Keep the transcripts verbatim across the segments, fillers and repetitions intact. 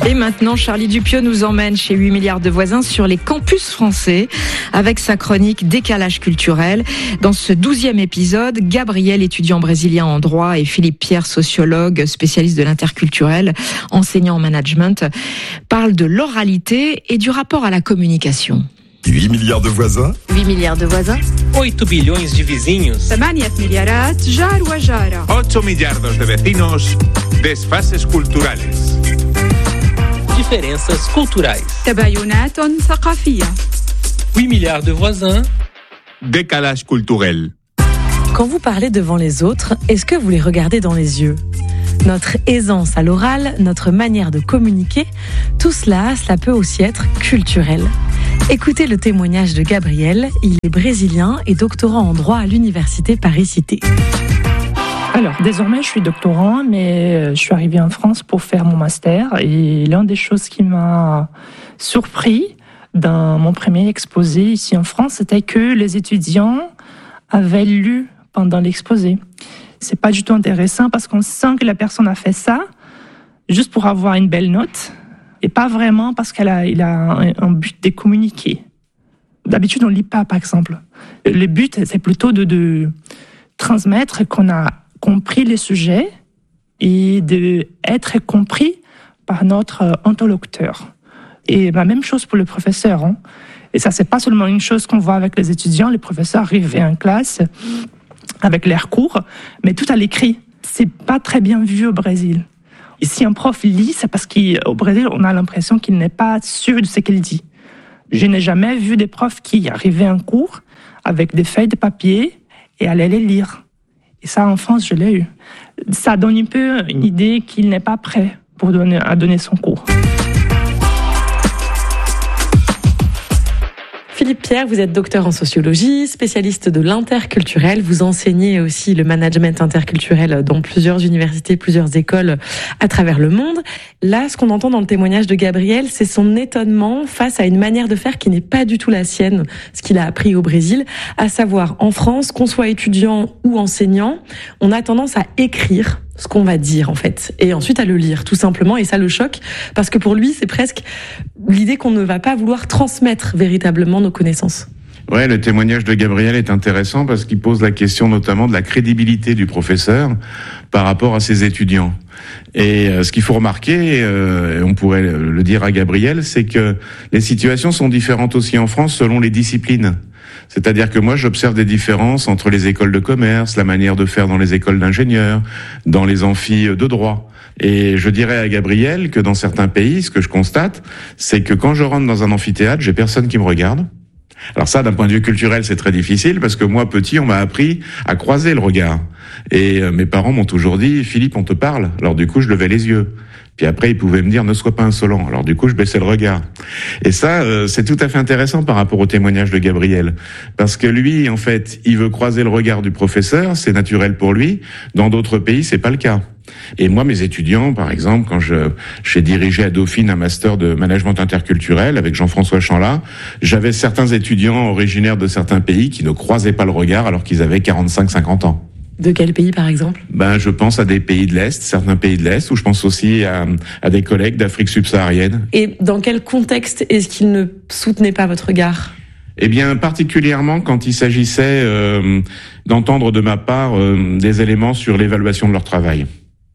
Et maintenant, Charlie Dupieux nous emmène chez huit milliards de voisins sur les campus français avec sa chronique Décalage culturel. Dans ce douzième épisode, Gabriel, étudiant brésilien en droit, et Philippe Pierre, sociologue, spécialiste de l'interculturel, enseignant en management, parlent de l'oralité et du rapport à la communication. huit milliards de voisins. huit milliards de voisins. oito bilhões de vizinhos. ثمانية مليارات جار وجارة. ocho millardos de vecinos. Desfases culturales. Diferenças culturais. تباينات ثقافية. huit milliards de voisins. Décalage culturel. Quand vous parlez devant les autres, est-ce que vous les regardez dans les yeux ? Notre aisance à l'oral, notre manière de communiquer, tout cela, cela peut aussi être culturel. Écoutez le témoignage de Gabriel, il est brésilien et doctorant en droit à l'université Paris-Cité. Alors, désormais, je suis doctorant, mais je suis arrivée en France pour faire mon master. Et l'une des choses qui m'a surpris dans mon premier exposé ici en France, c'était que les étudiants avaient lu pendant l'exposé. C'est pas du tout intéressant parce qu'on sent que la personne a fait ça juste pour avoir une belle note et pas vraiment parce qu'elle a, il a un, un but de communiquer. D'habitude, on lit pas, par exemple. Le but, c'est plutôt de, de transmettre qu'on a compris les sujets et d'être compris par notre interlocuteur. Et la même chose pour le professeur. Hein. Et ça, c'est pas seulement une chose qu'on voit avec les étudiants. Les professeurs arrivent en classe avec leurs cours, mais tout à l'écrit. C'est pas très bien vu au Brésil. Et si un prof lit, c'est parce qu'au Brésil, on a l'impression qu'il n'est pas sûr de ce qu'il dit. Je n'ai jamais vu des profs qui arrivaient en cours avec des feuilles de papier et allaient les lire. Et ça, en France, je l'ai eu. Ça donne un peu une idée qu'il n'est pas prêt pour donner, à donner son cours. Philippe Pierre, vous êtes docteur en sociologie, spécialiste de l'interculturel. Vous enseignez aussi le management interculturel dans plusieurs universités, plusieurs écoles à travers le monde. Là, ce qu'on entend dans le témoignage de Gabriel, c'est son étonnement face à une manière de faire qui n'est pas du tout la sienne, ce qu'il a appris au Brésil, à savoir en France, qu'on soit étudiant ou enseignant, on a tendance à écrire ce qu'on va dire en fait, et ensuite à le lire tout simplement, et ça le choque, parce que pour lui c'est presque l'idée qu'on ne va pas vouloir transmettre véritablement nos connaissances. Ouais, le témoignage de Gabriel est intéressant parce qu'il pose la question notamment de la crédibilité du professeur par rapport à ses étudiants. Et euh, ce qu'il faut remarquer, euh, on pourrait le dire à Gabriel, c'est que les situations sont différentes aussi en France selon les disciplines. C'est-à-dire que moi, j'observe des différences entre les écoles de commerce, la manière de faire dans les écoles d'ingénieurs, dans les amphis de droit. Et je dirais à Gabriel que dans certains pays, ce que je constate, c'est que quand je rentre dans un amphithéâtre, j'ai personne qui me regarde. Alors ça, d'un point de vue culturel, c'est très difficile parce que moi, petit, on m'a appris à croiser le regard. Et euh, mes parents m'ont toujours dit « Philippe, on te parle ». Alors du coup, je levais les yeux. Puis après, ils pouvaient me dire « Ne sois pas insolent ». Alors du coup, je baissais le regard. Et ça, euh, c'est tout à fait intéressant par rapport au témoignage de Gabriel. Parce que lui, en fait, il veut croiser le regard du professeur, c'est naturel pour lui. Dans d'autres pays, c'est pas le cas. Et moi, mes étudiants, par exemple, quand je j'ai dirigé à Dauphine un master de management interculturel avec Jean-François Chanlat, j'avais certains étudiants originaires de certains pays qui ne croisaient pas le regard alors qu'ils avaient quarante-cinq cinquante ans. De quel pays, par exemple ? Ben, je pense à des pays de l'Est, certains pays de l'Est, ou je pense aussi à, à des collègues d'Afrique subsaharienne. Et dans quel contexte est-ce qu'ils ne soutenaient pas votre regard ? Eh bien, particulièrement quand il s'agissait euh, d'entendre de ma part euh, des éléments sur l'évaluation de leur travail.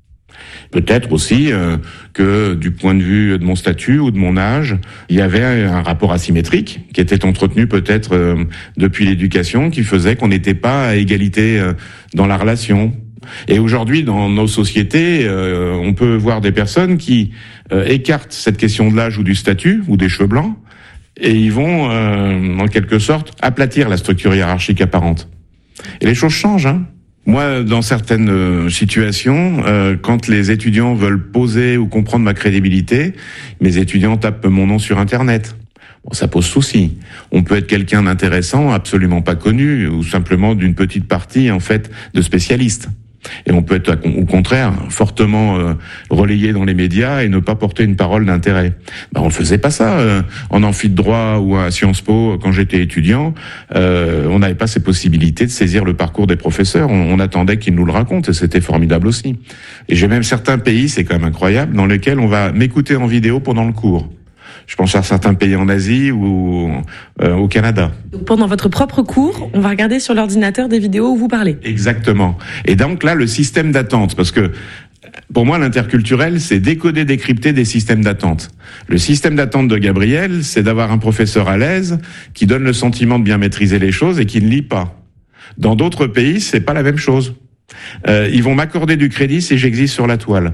Peut-être aussi euh, que du point de vue de mon statut ou de mon âge, il y avait un rapport asymétrique qui était entretenu peut-être euh, depuis l'éducation, qui faisait qu'on n'était pas à égalité euh, dans la relation. Et aujourd'hui, dans nos sociétés, euh, on peut voir des personnes qui euh, écartent cette question de l'âge ou du statut ou des cheveux blancs, et ils vont, euh, en quelque sorte, aplatir la structure hiérarchique apparente. Et les choses changent, hein. Moi, dans certaines situations, euh, quand les étudiants veulent poser ou comprendre ma crédibilité, mes étudiants tapent mon nom sur Internet. Bon, ça pose souci. On peut être quelqu'un d'intéressant, absolument pas connu, ou simplement d'une petite partie, en fait, de spécialistes. Et on peut être au contraire fortement euh, relayé dans les médias et ne pas porter une parole d'intérêt. Ben, on ne faisait pas ça euh, en amphi de droit ou à Sciences Po quand j'étais étudiant. Euh, on n'avait pas ces possibilités de saisir le parcours des professeurs. On, on attendait qu'ils nous le racontent et c'était formidable aussi. Et j'ai même certains pays, c'est quand même incroyable, dans lesquels on va m'écouter en vidéo pendant le cours. Je pense à certains pays en Asie ou euh, au Canada. Donc pendant votre propre cours, on va regarder sur l'ordinateur des vidéos où vous parlez. Exactement. Et donc là, le système d'attente, parce que pour moi, l'interculturel, c'est décoder, décrypter des systèmes d'attente. Le système d'attente de Gabriel, c'est d'avoir un professeur à l'aise, qui donne le sentiment de bien maîtriser les choses et qui ne lit pas. Dans d'autres pays, c'est pas la même chose. Euh, ils vont m'accorder du crédit si j'existe sur la toile.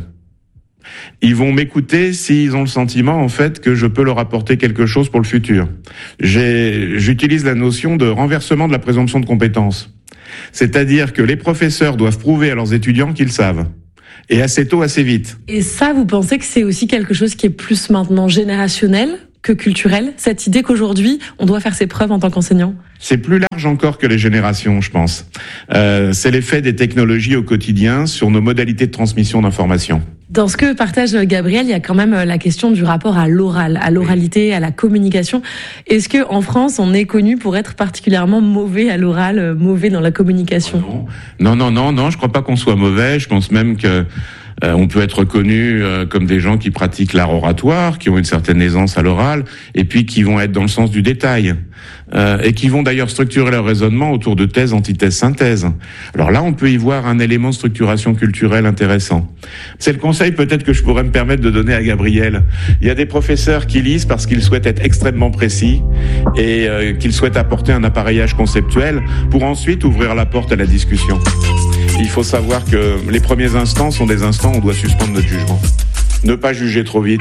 Ils vont m'écouter s'ils ont le sentiment, en fait, que je peux leur apporter quelque chose pour le futur. J'ai, j'utilise la notion de renversement de la présomption de compétence. C'est-à-dire que les professeurs doivent prouver à leurs étudiants qu'ils savent. Et assez tôt, assez vite. Et ça, vous pensez que c'est aussi quelque chose qui est plus maintenant générationnel que culturel, cette idée qu'aujourd'hui, on doit faire ses preuves en tant qu'enseignant? C'est plus large encore que les générations, je pense. Euh, c'est l'effet des technologies au quotidien sur nos modalités de transmission d'informations. Dans ce que partage Gabriel, il y a quand même la question du rapport à l'oral, à l'oralité, à la communication. Est-ce que en France, on est connu pour être particulièrement mauvais à l'oral, mauvais dans la communication? Non, non, non, non, je crois pas qu'on soit mauvais. Je pense même que Euh, on peut être reconnu euh, comme des gens qui pratiquent l'art oratoire, qui ont une certaine aisance à l'oral, et puis qui vont être dans le sens du détail, euh, et qui vont d'ailleurs structurer leur raisonnement autour de thèse, antithèse, synthèse. Alors là, on peut y voir un élément de structuration culturelle intéressant. C'est le conseil peut-être que je pourrais me permettre de donner à Gabriel. Il y a des professeurs qui lisent parce qu'ils souhaitent être extrêmement précis et euh, qu'ils souhaitent apporter un appareillage conceptuel pour ensuite ouvrir la porte à la discussion. Il faut savoir que les premiers instants sont des instants où on doit suspendre notre jugement. Ne pas juger trop vite.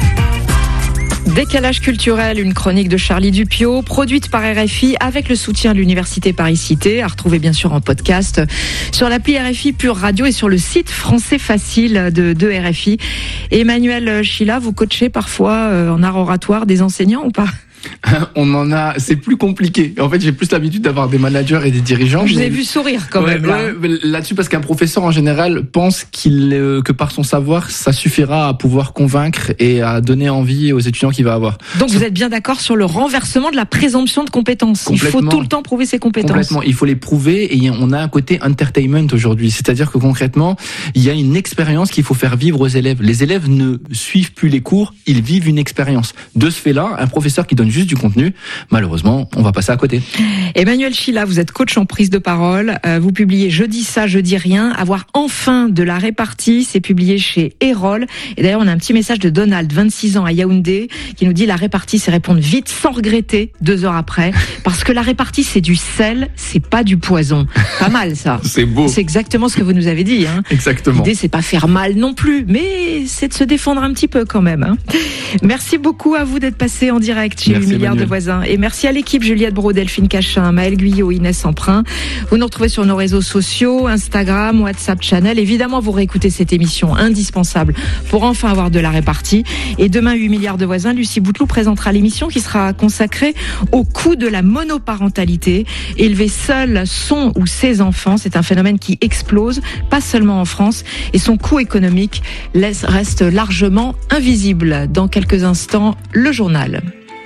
Décalage culturel, une chronique de Charlie Dupiot, produite par R F I avec le soutien de l'Université Paris-Cité, à retrouver bien sûr en podcast sur l'appli R F I Pure Radio et sur le site Français Facile de, de R F I. Et Emmanuel Schilla, vous coachez parfois euh, en art oratoire des enseignants ou pas ? On en a, c'est plus compliqué. En fait, j'ai plus l'habitude d'avoir des managers et des dirigeants. Je vous mais... ai vu sourire quand ouais, même là. Ouais, là-dessus, parce qu'un professeur en général pense qu'il, euh, que par son savoir, ça suffira à pouvoir convaincre et à donner envie aux étudiants qu'il va avoir. Donc vous êtes bien d'accord sur le renversement de la présomption de compétences. Il faut tout le temps prouver ses compétences. Complètement. Il faut les prouver et on a un côté entertainment aujourd'hui. C'est-à-dire que concrètement, il y a une expérience qu'il faut faire vivre aux élèves. Les élèves ne suivent plus les cours, ils vivent une expérience. De ce fait-là, un professeur qui donne juste du contenu, malheureusement, on va passer à côté. Emmanuel Schilla, vous êtes coach en prise de parole. Euh, vous publiez Je dis ça, je dis rien. Avoir enfin de la répartie, c'est publié chez Erol. Et d'ailleurs, on a un petit message de Donald, vingt-six ans, à Yaoundé, qui nous dit la répartie, c'est répondre vite, sans regretter, deux heures après. Parce que la répartie, c'est du sel, c'est pas du poison. Pas mal, ça. C'est beau. C'est exactement ce que vous nous avez dit. Hein. Exactement. L'idée, c'est pas faire mal non plus, mais c'est de se défendre un petit peu quand même. Hein. Merci beaucoup à vous d'être passé en direct chez huit milliards de voisins. Et merci à l'équipe, Juliette Brault, Delphine Cachin, Maëlle Guyot, Inès Emprunt. Vous nous retrouvez sur nos réseaux sociaux, Instagram, WhatsApp, Channel. Évidemment, vous réécoutez cette émission indispensable pour enfin avoir de la répartie. Et demain, huit milliards de voisins, Lucie Bouteloup présentera l'émission qui sera consacrée au coût de la monoparentalité. Élever seul son ou ses enfants, c'est un phénomène qui explose, pas seulement en France, et son coût économique laisse, reste largement invisible. Dans quelques instants, le journal.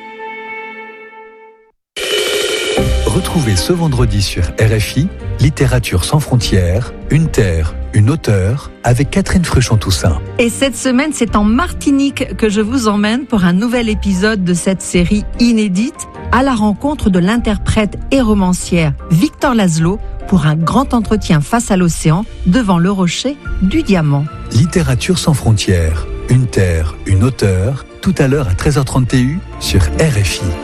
Retrouvez ce vendredi sur R F I, Littérature sans frontières, une terre, une auteure, avec Catherine Fruchon-Toussaint. Et cette semaine, c'est en Martinique que je vous emmène pour un nouvel épisode de cette série inédite, à la rencontre de l'interprète et romancière Victor Laszlo pour un grand entretien face à l'océan devant le rocher du Diamant. Littérature sans frontières, une terre, une auteure, tout à l'heure à treize heures trente sur R F I.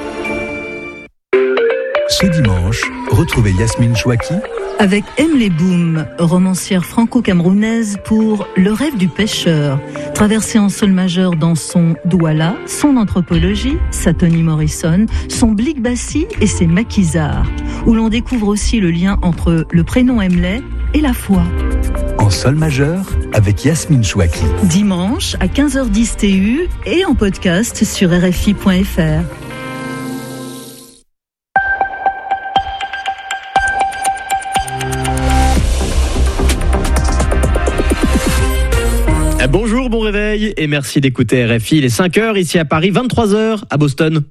Ce dimanche, retrouvez Yasmine Chouaki avec Emily Boom, romancière franco-camerounaise pour Le rêve du pêcheur, traversée en sol majeur dans son Douala, son anthropologie, sa Toni Morrison, son Blik Bassi et ses maquisards, où l'on découvre aussi le lien entre le prénom Emily et la foi. En sol majeur avec Yasmine Chouaki. Dimanche à quinze heures dix T U et en podcast sur R F I point F R. soleil et merci d'écouter R F I. Il est cinq heures ici à Paris, vingt-trois heures à Boston.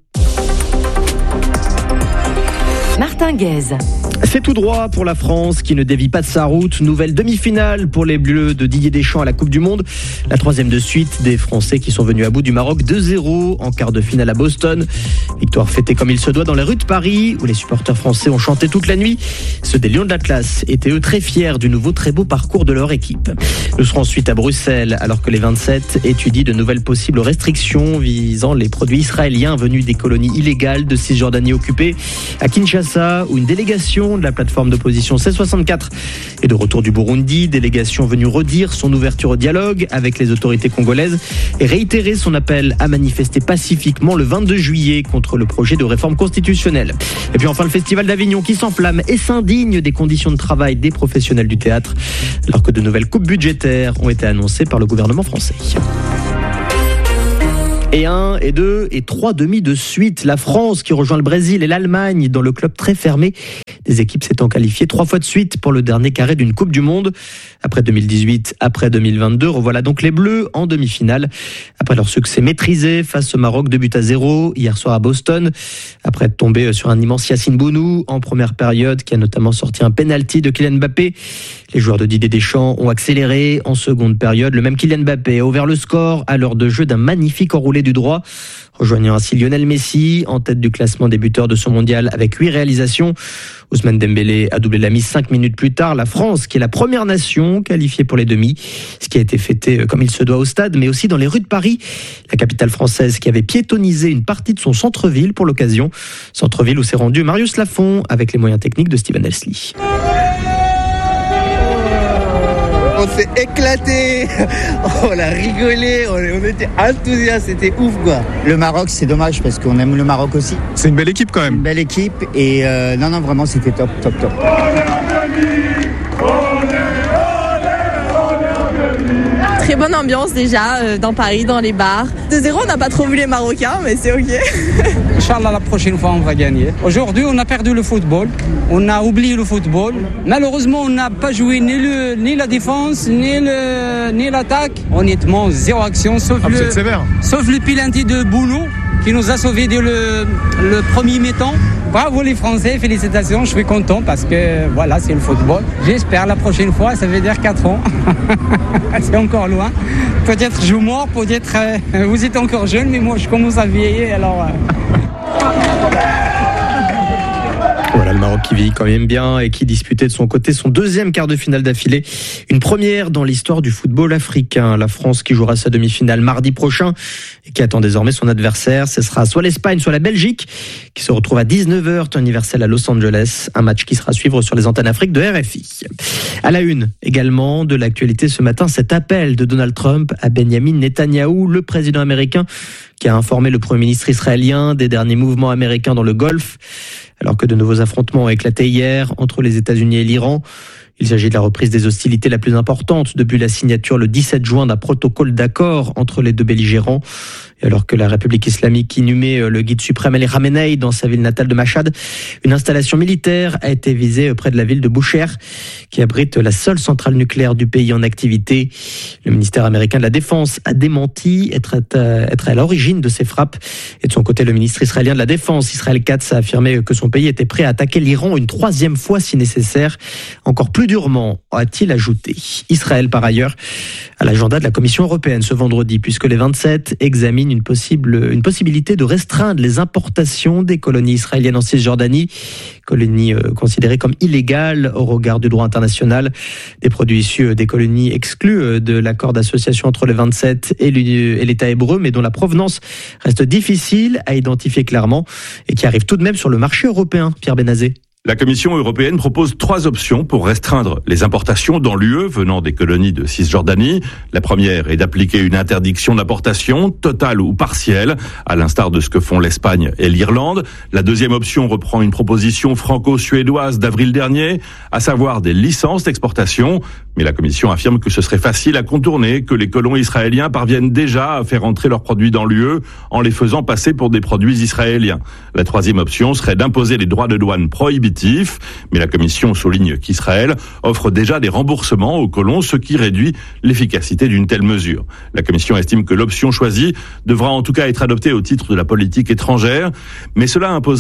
Martin Guez. C'est tout droit pour la France qui ne dévie pas de sa route. Nouvelle demi-finale pour les Bleus de Didier Deschamps à la Coupe du Monde. La troisième de suite des Français qui sont venus à bout du Maroc deux zéro en quart de finale à Boston. Victoire fêtée comme il se doit dans les rues de Paris où les supporters français ont chanté toute la nuit. Ceux des Lions de l'Atlas étaient eux très fiers du nouveau très beau parcours de leur équipe. Nous serons ensuite à Bruxelles alors que les vingt-sept étudient de nouvelles possibles restrictions visant les produits israéliens venus des colonies illégales de Cisjordanie occupée. À Kinshasa où une délégation de la plateforme d'opposition C soixante-quatre est de retour du Burundi, délégation venue redire son ouverture au dialogue avec les autorités congolaises et réitérer son appel à manifester pacifiquement le vingt-deux juillet contre le projet de réforme constitutionnelle. Et puis enfin le Festival d'Avignon qui s'enflamme et s'indigne des conditions de travail des professionnels du théâtre alors que de nouvelles coupes budgétaires ont été annoncées par le gouvernement français. Et un, et deux, et trois demi de suite. La France qui rejoint le Brésil et l'Allemagne dans le club très fermé. Des équipes s'étant qualifiées trois fois de suite pour le dernier carré d'une Coupe du Monde. Après deux mille dix-huit, après deux mille vingt-deux, revoilà donc les Bleus en demi-finale. Après leur succès maîtrisé face au Maroc, deux buts à zéro hier soir à Boston. Après être tombé sur un immense Yacine Bounou en première période qui a notamment sorti un penalty de Kylian Mbappé. Les joueurs de Didier Deschamps ont accéléré en seconde période. Le même Kylian Mbappé a ouvert le score à l'heure de jeu d'un magnifique enroulé du droit, rejoignant ainsi Lionel Messi en tête du classement des buteurs de ce mondial avec huit réalisations. Ousmane Dembélé a doublé la mise cinq minutes plus tard. La France, qui est la première nation qualifiée pour les demi, ce qui a été fêté comme il se doit au stade, mais aussi dans les rues de Paris. La capitale française qui avait piétonnisé une partie de son centre-ville pour l'occasion. Centre-ville où s'est rendu Marius Lafont avec les moyens techniques de Steven Elsley. On s'est éclaté, on a rigolé, on était enthousiastes, c'était ouf quoi. Le Maroc, c'est dommage parce qu'on aime le Maroc aussi. C'est une belle équipe quand même. Une belle équipe et euh, non, non, vraiment c'était top, top, top. Très bonne ambiance déjà euh, dans Paris, dans les bars. deux zéro, on n'a pas trop vu les Marocains, mais c'est ok. Inch'Allah, la prochaine fois, on va gagner. Aujourd'hui, on a perdu le football. On a oublié le football. Malheureusement, on n'a pas joué ni, le, ni la défense, ni, le, ni l'attaque. Honnêtement, zéro action, sauf, ah, le, sauf le penalty de Bounou qui nous a sauvés dès le, le premier mi-temps. Bravo les Français, félicitations, je suis content parce que voilà, c'est le football. J'espère la prochaine fois, ça veut dire quatre ans. C'est encore loin. Peut-être je mors, peut-être euh, vous êtes encore jeune, mais moi je commence à vieillir alors. Euh... Voilà le Maroc qui vit quand même bien et qui disputait de son côté son deuxième quart de finale d'affilée. Une première dans l'histoire du football africain. La France qui jouera sa demi-finale mardi prochain et qui attend désormais son adversaire. Ce sera soit l'Espagne, soit la Belgique qui se retrouve à dix-neuf heures, temps universel à Los Angeles. Un match qui sera à suivre sur les antennes Afrique de R F I. À la une également de l'actualité ce matin, cet appel de Donald Trump à Benjamin Netanyahou, le président américain qui a informé le Premier ministre israélien des derniers mouvements américains dans le Golfe. Alors que de nouveaux affrontements ont éclaté hier entre les États-Unis et l'Iran. Il s'agit de la reprise des hostilités la plus importante depuis la signature le dix-sept juin d'un protocole d'accord entre les deux belligérants. Et alors que la République islamique inhumait le guide suprême Ali Khamenei dans sa ville natale de Machhad, une installation militaire a été visée près de la ville de Bushehr, qui abrite la seule centrale nucléaire du pays en activité. Le ministère américain de la Défense a démenti être, être à l'origine de ces frappes. Et de son côté, le ministre israélien de la Défense, Israël Katz, a affirmé que son pays était prêt à attaquer l'Iran une troisième fois si nécessaire. Encore plus durement, a-t-il ajouté. Israël, par ailleurs, à l'agenda de la Commission européenne ce vendredi, puisque les vingt-sept examinent une, possible, une possibilité de restreindre les importations des colonies israéliennes en Cisjordanie, colonies euh, considérées comme illégales au regard du droit international. Des produits issus des colonies exclus de l'accord d'association entre les vingt-sept et l'État hébreu, mais dont la provenance reste difficile à identifier clairement et qui arrivent tout de même sur le marché européen. Pierre Benazé. La Commission européenne propose trois options pour restreindre les importations dans l'U E venant des colonies de Cisjordanie. La première est d'appliquer une interdiction d'importation totale ou partielle, à l'instar de ce que font l'Espagne et l'Irlande. La deuxième option reprend une proposition franco-suédoise d'avril dernier, à savoir des licences d'exportation. Mais la Commission affirme que ce serait facile à contourner, que les colons israéliens parviennent déjà à faire entrer leurs produits dans l'U E en les faisant passer pour des produits israéliens. La troisième option serait d'imposer des droits de douane prohibitifs positif. Mais la commission souligne qu'Israël offre déjà des remboursements aux colons, ce qui réduit l'efficacité d'une telle mesure. La commission estime que l'option choisie devra en tout cas être adoptée au titre de la politique étrangère, mais cela impose